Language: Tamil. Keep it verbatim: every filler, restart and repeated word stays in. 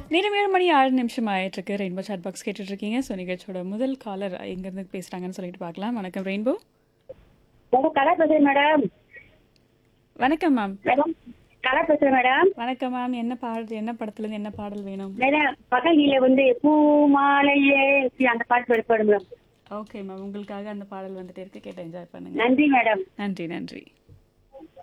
நேரம் ஏழு மணி ஆறு நிமிஷம் ஆயிட்டிருக்கு. ரெயின்போ சாட் பாக்ஸ் கேட்டுட்ருக்கீங்க. ஸோ நிகழ்ச்சியோட முதல் காலர் எங்கேருந்து பேசுகிறாங்கன்னு சொல்லிட்டு பார்க்கலாம். வணக்கம் ரெயின்போ. மேடம் கலா பேசுறேன் மேடம். வணக்கம் மேம். மேடம் கலா பேசுறேன் மேடம். வணக்கம் மேம். என்ன பாடல், என்ன படத்துலேருந்து என்ன பாடல் வேணும்? மேடம் பகலில வந்து பூமாலையே அந்த பாட்டு வெளிப்பாடு மேடம். ஓகே மேம், உங்களுக்காக அந்த பாடல் வந்துட்டே இருக்கு, கேட்டு என்ஜாய் பண்ணுங்க. நன்றி மேடம். நன்றி நன்றி.